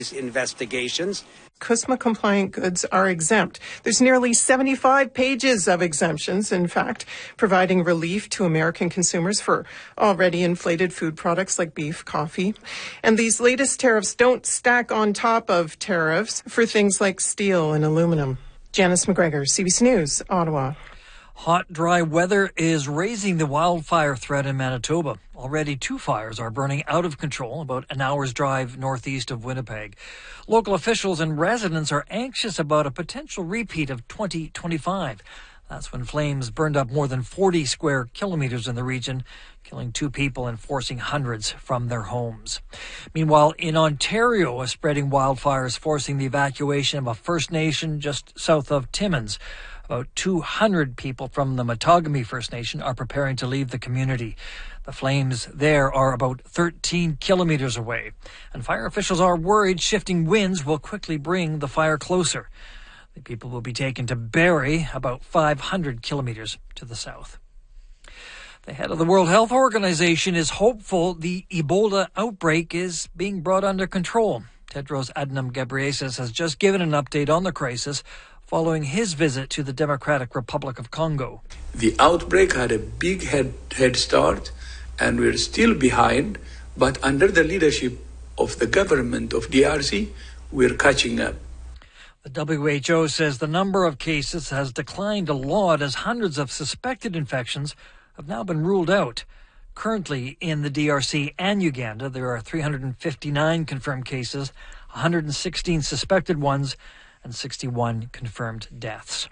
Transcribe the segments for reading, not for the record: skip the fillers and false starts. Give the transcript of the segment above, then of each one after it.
investigations. CUSMA-compliant goods are exempt. There's nearly 75 pages of exemptions, in fact, providing relief to American consumers for already inflated food products like beef, coffee. And these latest tariffs don't stack on top of tariffs for things like steel and aluminum. Janice McGregor, CBC News, Ottawa. Hot, dry weather is raising the wildfire threat in Manitoba. Already 2 fires are burning out of control about an hour's drive northeast of Winnipeg. Local officials and residents are anxious about a potential repeat of 2025. That's when flames burned up more than 40 square kilometers in the region, killing 2 people and forcing hundreds from their homes. Meanwhile, in Ontario, a spreading wildfire is forcing the evacuation of a First Nation just south of Timmins. About 200 people from the Matagami First Nation are preparing to leave the community. The flames there are about 13 kilometers away, and fire officials are worried shifting winds will quickly bring the fire closer. The people will be taken to Barrie, about 500 kilometers to the south. The head of the World Health Organization is hopeful the Ebola outbreak is being brought under control. Tedros Adhanom Ghebreyesus has just given an update on the crisis following his visit to the Democratic Republic of Congo. The outbreak had a big head start, and we're still behind, but under the leadership of the government of DRC, we're catching up. The WHO says the number of cases has declined a lot as hundreds of suspected infections have now been ruled out. Currently in the DRC and Uganda, there are 359 confirmed cases, 116 suspected ones, and 61 confirmed deaths.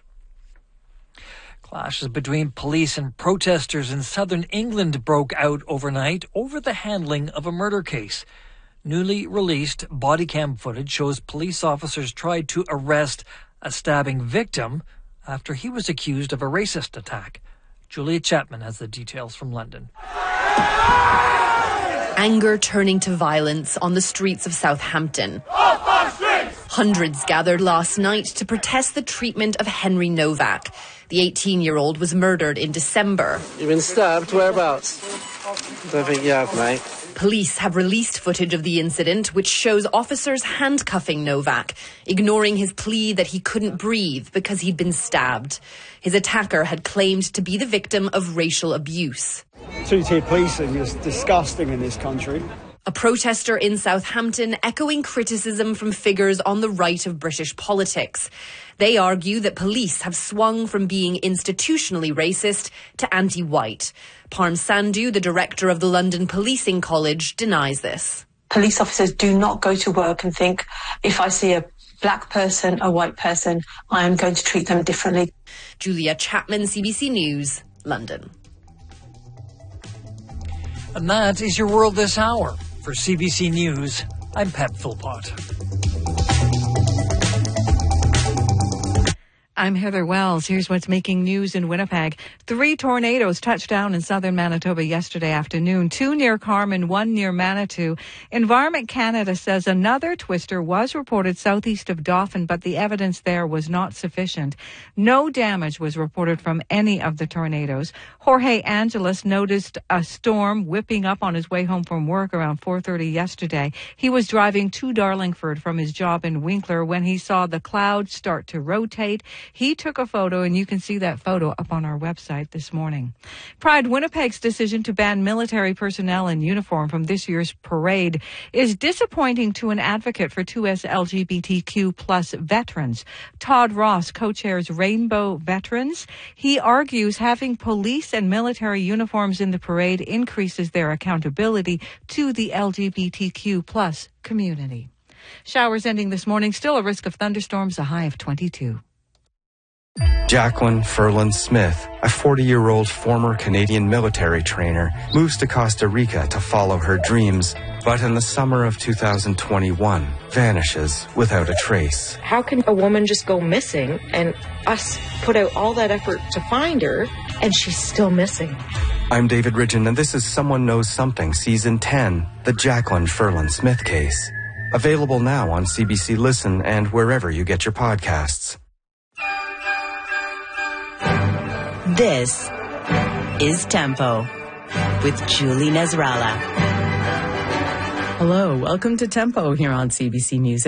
Clashes between police and protesters in southern England broke out overnight over the handling of a murder case. Newly released body cam footage shows police officers tried to arrest a stabbing victim after he was accused of a racist attack. Julia Chapman has the details from London. Anger turning to violence on the streets of Southampton. Hundreds gathered last night to protest the treatment of Henry Novak. The 18-year-old was murdered in December. You've been stabbed? Whereabouts? Don't think you have, mate. Police have released footage of the incident, which shows officers handcuffing Novak, ignoring his plea that he couldn't breathe because he'd been stabbed. His attacker had claimed to be the victim of racial abuse. Two-tier policing is disgusting in this country. A protester in Southampton echoing criticism from figures on the right of British politics. They argue that police have swung from being institutionally racist to anti-white. Parm Sandhu, the director of the London Policing College, denies this. Police officers do not go to work and think, if I see a black person, a white person, I am going to treat them differently. Julia Chapman, CBC News, London. And that is your world this hour. For CBC News, I'm Pat Philpott. I'm Heather Wells. Here's what's making news in Winnipeg. 3 tornadoes touched down in southern Manitoba yesterday afternoon, 2 near Carman, 1 near Manitou. Environment Canada says another twister was reported southeast of Dauphin, but the evidence there was not sufficient. No damage was reported from any of the tornadoes. Jorge Angeles noticed a storm whipping up on his way home from work around 4:30 yesterday. He was driving to Darlingford from his job in Winkler when he saw the clouds start to rotate. He took a photo, and you can see that photo up on our website this morning. Pride Winnipeg's decision to ban military personnel in uniform from this year's parade is disappointing to an advocate for 2S LGBTQ plus veterans. Todd Ross co-chairs Rainbow Veterans. He argues having police and military uniforms in the parade increases their accountability to the LGBTQ plus community. Showers ending this morning, still a risk of thunderstorms, a high of 22. Jacqueline Ferland Smith, a 40-year-old former Canadian military trainer, moves to Costa Rica to follow her dreams, but in the summer of 2021, vanishes without a trace. How can a woman just go missing and us put out all that effort to find her and she's still missing? I'm David Ridgen, and this is Someone Knows Something, Season 10, the Jacqueline Ferland Smith case. Available now on CBC Listen and wherever you get your podcasts. This is Tempo with Julie Nasrallah. Hello, welcome to Tempo here on CBC Music.